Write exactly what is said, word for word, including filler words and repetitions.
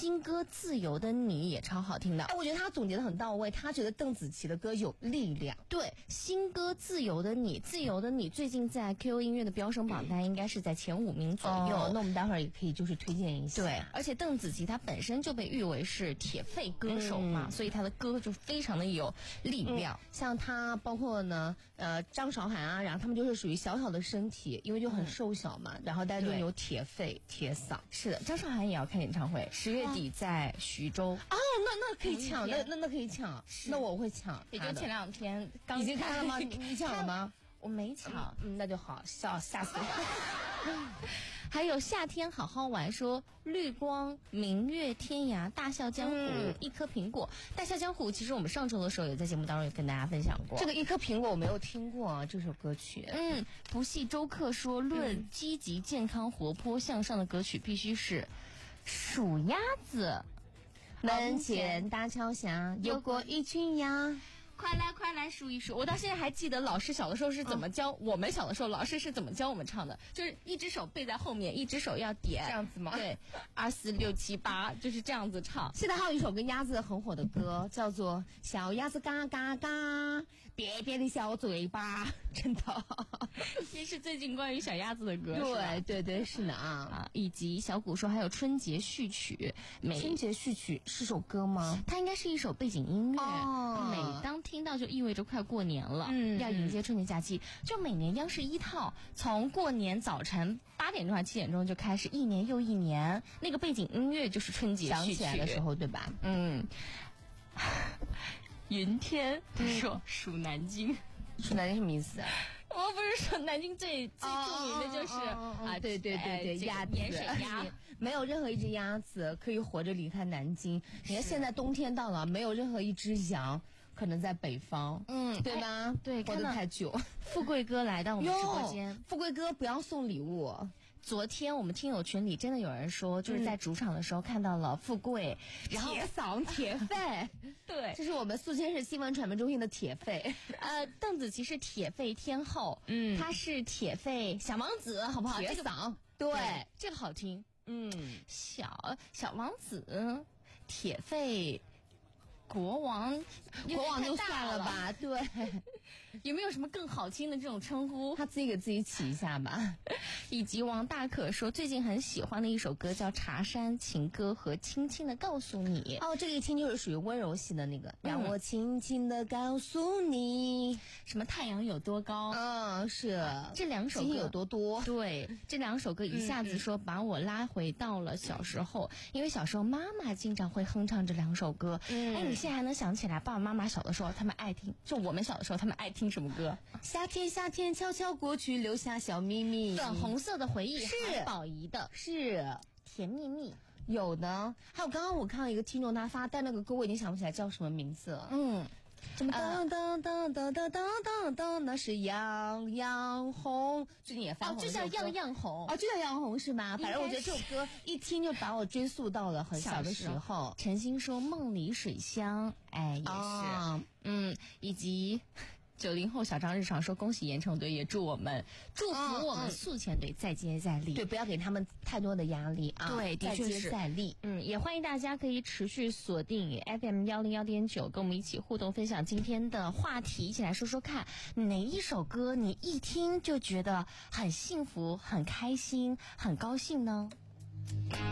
新歌《自由的你》也超好听的。 哎，我觉得他总结的很到位，他觉得邓紫棋的歌有力量。 对，新歌《自由的你》，《自由的你》最近在 Q Q 音乐的飙升榜单应该是在前五名左右。 哦，那我们待会儿也可以就是推荐一下。 对，而且邓紫棋她本身就被誉为是铁肺歌手嘛，嗯、所以她的歌就非常的有力量。 嗯、像她包括呢，呃，张韶涵啊，然后他们就是属于小小的身体，因为就很瘦小嘛，嗯、然后大家就有铁肺、铁嗓。 是的，张韶涵也要开演唱会，十月底在徐州。 哦，那那可以抢，那那那可以抢，那我会抢。 也就前两天刚已经开了吗？你你抢了吗？ 我没抢， 嗯，那就好，笑吓死我。 还有夏天好好玩，说绿光明月天涯，大笑江湖、嗯、一颗苹果。大笑江湖其实我们上周的时候也在节目当中也跟大家分享过。 这个一颗苹果我没有听过啊，这首歌曲。 嗯，不系周克说，论积极健康活泼向上的歌曲必须是数鸭子。 门前大桥下游过一群鸭， 快来快来数一数！我到现在还记得老师小的时候是怎么教、哦、我们小的时候老师是怎么教我们唱的，就是一只手背在后面，一只手要点， 这样子吗？ 对，二四六七八就是这样子唱。 现在还有一首跟鸭子很火的歌，叫做《小鸭子嘎嘎嘎》，瘪瘪的小嘴巴，真的， 这是最近关于小鸭子的歌。 对对对，是的啊啊！以及小谷说还有春节序曲，每春节序曲是首歌吗？ 它应该是一首背景音乐。 哦， 每当听到就意味着快过年了， 嗯， 要迎接春节假期。就每年央视一套，从过年早晨八点钟还七点钟就开始，一年又一年，那个背景音乐就是春节序曲响起来的时候，对吧？ 嗯。云天他说属南京， 属南京什么意思啊？ 我不是说南京最最著名的就是、 哦哦、 啊， 对对对对，鸭子， 盐水鸭， 没有任何一只鸭子可以活着离开南京。你看现在冬天到了，没有任何一只羊可能在北方， 嗯， 对吧？ 对， 活得太久。 富贵哥来到我们直播间， 富贵哥不要送礼物。 昨天我们听友群里真的有人说，就是在主场的时候看到了富贵， 嗯、然后铁嗓铁肺， 对， 这是我们宿迁市新闻传媒中心的铁肺。 呃，邓紫棋是铁肺天后，嗯，她是铁肺小王子，好不好？ 铁嗓， 这个、对，这个好听。 嗯， 小小王子，铁肺。国王， 国王就算了吧，对， 有没有什么更好听的这种称呼？ 他自己给自己起一下吧。 以及王大可说最近很喜欢的一首歌叫《茶山情歌》和《轻轻的告诉你》。 哦，这个一听就是属于温柔系的那个，嗯、让我轻轻的告诉你， 什么太阳有多高？ 嗯，是、 啊、这两首歌星星有多多？ 对，这两首歌一下子说把我拉回到了小时候，嗯、因为小时候妈妈经常会哼唱这两首歌。嗯，哎，你现在还能想起来爸爸妈妈小的时候他们爱听，就我们小的时候他们爱听什么歌？ 夏天夏天悄悄过去，留下小秘密， 粉红色的回忆， 是韩宝仪的， 是甜蜜蜜。 有的，还有刚刚我看到一个听众他发，但那个歌我已经想不起来叫什么名字了。 嗯， 什么当当当当当当当当，那是样样红，最近也翻红， 哦，就叫样样红， 哦，就叫样红是吗？反正我觉得这首歌一听就把我追溯到了很小的时候。 陈星说梦里水乡，哎，也是，哦、嗯，以及。九零后小张日常说恭喜盐城队，也祝我们祝福我们宿迁队再接再厉。 对，不要给他们太多的压力啊。 对，的确是再接再厉。 嗯，也欢迎大家可以持续锁定 F M 幺零幺点九，跟我们一起互动分享今天的话题，一起来说说看哪一首歌你一听就觉得很幸福、很开心、很高兴呢？